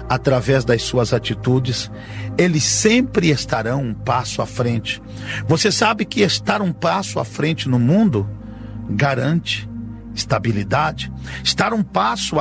através das suas atitudes, eles sempre estarão um passo à frente. Você sabe que estar um passo à frente no mundo garante estabilidade. Estar um passo